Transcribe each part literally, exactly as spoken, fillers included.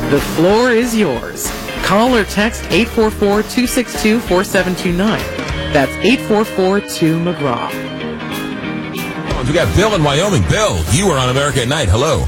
The floor is yours. Call or text eight four four, two six two, four seven two nine. That's eight four four two McGraw. We got Bill in Wyoming. Bill, you are on America at Night. Hello.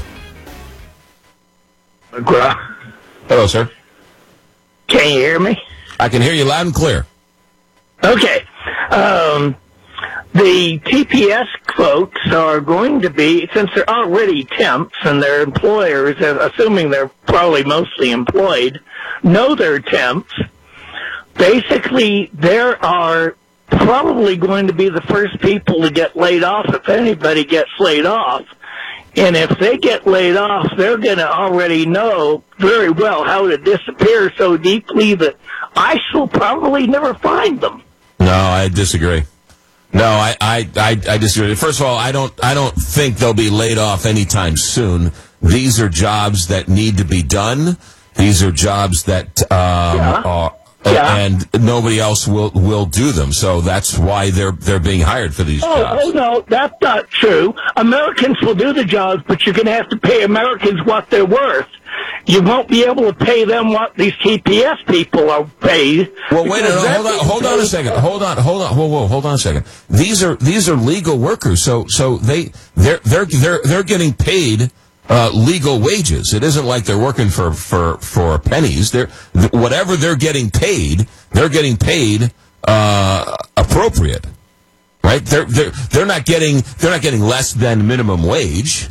McGraw. Hello, sir. Can you hear me? I can hear you loud and clear. Okay. Um, the T P S folks are going to be, since they're already temps and their employers, assuming they're probably mostly employed, know they're temps. Basically, there are probably going to be the first people to get laid off if anybody gets laid off. And if they get laid off, they're going to already know very well how to disappear so deeply that I shall probably never find them. No, I disagree. No, I, I, I, I disagree. First of all, I don't, I don't think they'll be laid off anytime soon. These are jobs that need to be done. These are jobs that um, Yeah. are. Yeah. And nobody else will will do them, so that's why they're they're being hired for these Oh, jobs. oh, no, that's not true. Americans will do the jobs, but you're going to have to pay Americans what they're worth. You won't be able to pay them what these T P S people are paid. Well, wait a because minute. Hold on. Hold on a second. Hold on. Hold on. Whoa, whoa. Hold on a second. These are these are legal workers, so so they they're they're they're they're getting paid uh, legal wages. It isn't like they're working for for for pennies. They're th- whatever they're getting paid, they're getting paid uh, appropriate, right? They're they're they're not getting they're not getting less than minimum wage.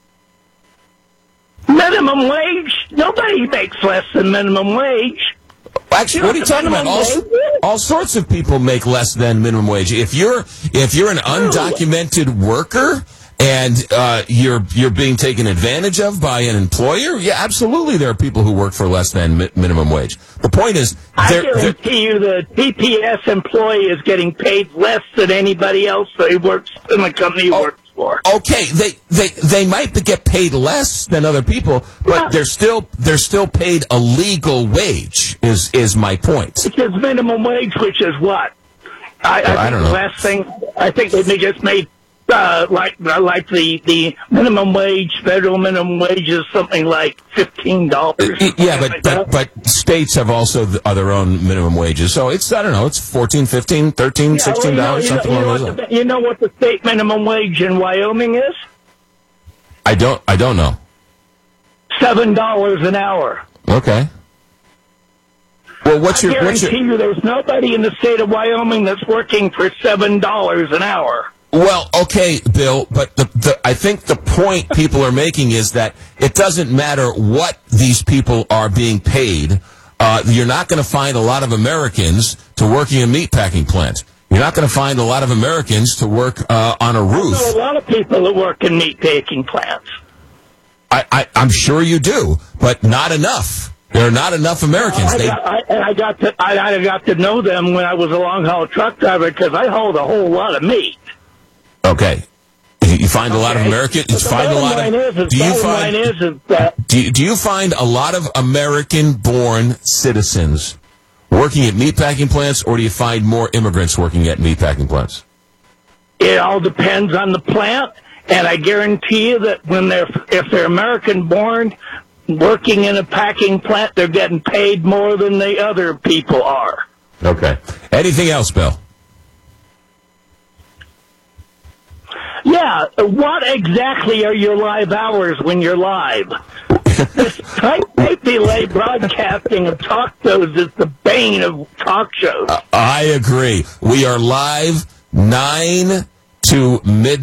Minimum wage? Nobody makes less than minimum wage. Actually, what are you talking about? All, all sorts of people make less than minimum wage. If you're if you're an undocumented worker and uh, you're you're being taken advantage of by an employer, yeah, absolutely, there are people who work for less than mi- minimum wage. The point is, I they're, they're, guarantee you the T P S employee is getting paid less than anybody else that he works in the company he Oh. works for. okay, they, they they might get paid less than other people, but Yeah. they're still they're still paid a legal wage. Is is my point? Which is minimum wage, which is what? I, Well, I I think don't the know. last thing, I think they just made, uh, like, uh, like the, the minimum wage, federal minimum wage is something like fifteen dollars. Yeah, but, but but states have also th- uh, their own minimum wages. So it's, I don't know, it's fourteen, fifteen, thirteen, sixteen dollars, you know, something you know, along you those know, what lines. the, you know what the state minimum wage in Wyoming is? I don't, I don't know. Seven dollars an hour. Okay. Well, what's I your, what's guarantee your, you there's nobody in the state of Wyoming that's working for seven dollars an hour. well, okay, Bill, but the, the, I think the point people are making is that it doesn't matter what these people are being paid. Uh, you're not going to find a lot of Americans to working in meatpacking plants. You're not going to find a lot of Americans to work uh, on a roof. There are a lot of people that work in meat packing plants. I, I, I'm sure you do, but not enough. There are not enough Americans. I They, got, I, and I got to I, I got to know them when I was a long haul truck driver because I hauled a whole lot of meat. okay. You find a lot of Okay? Americans. But You the find a bottom lot line of. is, is Do you bottom find? line is, is that Do you, do you find a lot of American-born citizens working at meatpacking plants, or do you find more immigrants working at meatpacking plants? it all depends on the plant, and I guarantee you that when they're if they're American born, working in a packing plant, they're getting paid more than the other people are. Okay. Anything else, Bill? Yeah, what exactly are your live hours when you're live? This tight tape delay broadcasting of talk shows is the bane of talk shows. I agree. We are live nine to midnight.